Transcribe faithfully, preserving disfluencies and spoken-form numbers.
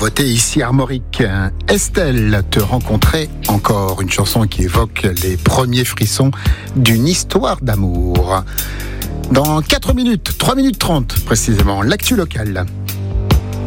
nouveauté ici Armorique. Estelle, te rencontrer encore, une chanson qui évoque les premiers frissons d'une histoire d'amour. Dans quatre minutes, trois minutes trente précisément, l'actu locale.